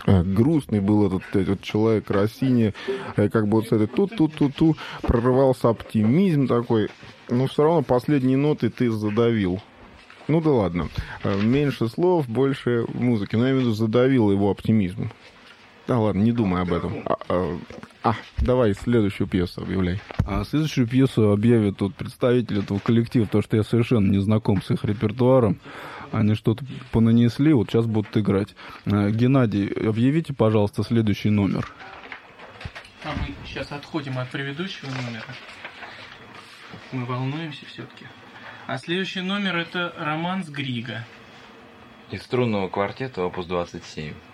грустный был этот человек Россини, как бы вот с этой ту-ту-ту-ту прорывался оптимизм такой, но все равно последние ноты ты задавил. Ну да ладно, меньше слов, больше музыки, но я имею в виду задавил его оптимизм. Да ладно, не думай об этом. Давай следующую пьесу объявляй. Следующую пьесу объявит тут представитель этого коллектива, потому что я совершенно не знаком с их репертуаром. Они что-то понанесли, вот сейчас будут играть. Геннадий, объявите, пожалуйста, следующий номер. Мы сейчас отходим от предыдущего номера. Мы волнуемся все-таки. А следующий номер — это романс Грига. Из струнного квартета, опус 27.